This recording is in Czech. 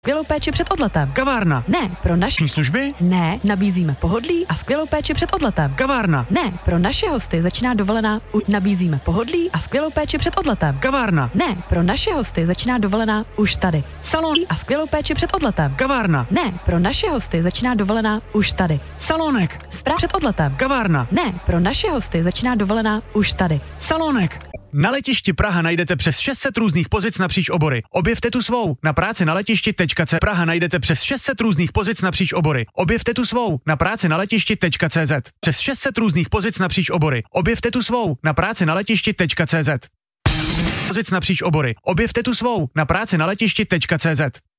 Skvělou péči před odletem. Kavárna. Ne, pro naši služby? Ne, nabízíme pohodlí a skvělou péči před odletem. Kavárna. Ne, pro naše hosty začíná dovolená. Nabízíme pohodlí a skvělou péči před odletem. Kavárna. Ne, pro naše hosty začíná dovolená už tady. Salon. A skvělou péči před odletem. Kavárna. Ne, pro naše hosty začíná dovolená už tady. Salonek. Před odletem. Kavárna. Ne, pro naše hosty začíná dovolená už tady. Salonek. Na letišti Praha najdete přes 600 různých pozic napříč obory. Objevte tu svou. Na práci na letišti.cz Praha najdete přes 600 různých pozic napříč obory. Objevte tu svou. Na práci na letišti.cz Přes 600 různých pozic napříč obory. Objevte tu svou. Na práci na letišti.cz Pozic napříč obory. Objevte tu svou. Na práci na letišti.cz